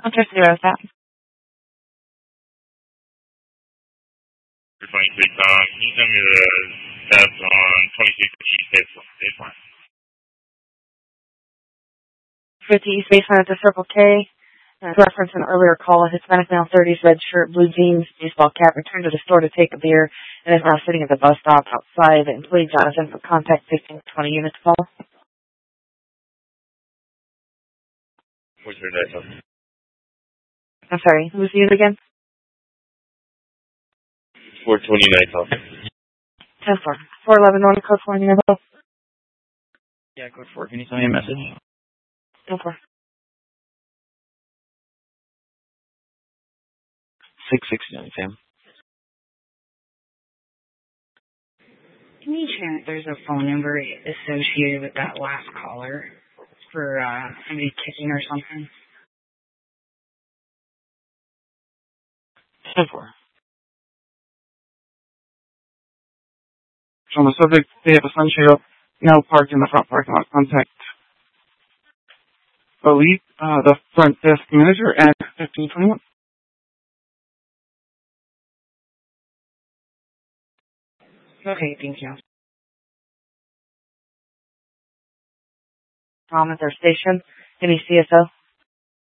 Okay, so you're that. For 26, can you tell me the stats on 26 East Baseline? 50 East Baseline at the Circle K. Reference an earlier call, a Hispanic male, 30s, red shirt, blue jeans, baseball cap, returned to the store to take a beer, and is now sitting at the bus stop outside. The employee Jonathan for contact 15 to 20 units call. What's your name? I'm sorry, who's the unit again? 429 call. 10-4. 411 North California. Yeah, code 4. Can you send me a message? 10-4. 669, Sam. Any chance there's a phone number associated with that last caller for somebody kicking or something? 10-4. On the subject, they have a sunshade up, now parked in the front parking lot. Contact Elite, the front desk manager at 1521. Okay, thank you. At their station, any CSO?